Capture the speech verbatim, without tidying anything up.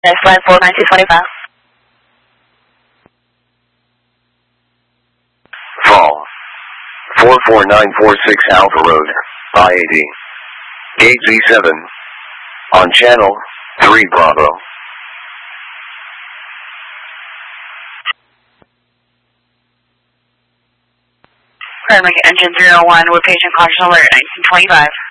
Yes, line four nine two twenty-five. Fall. four four nine four six Alpha Road, I eighty. Gate Z seven. On channel three Bravo. Current engine zero one with patient caution alert nineteen twenty-five.